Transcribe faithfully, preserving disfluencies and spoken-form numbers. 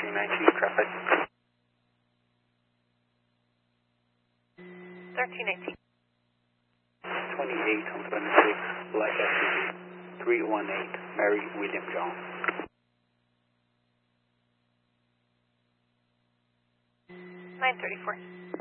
three ninety traffic. thirteen eighteen. twenty-eight on twenty-six, Black S U V, three one eight, Mary William John. nine thirty-four.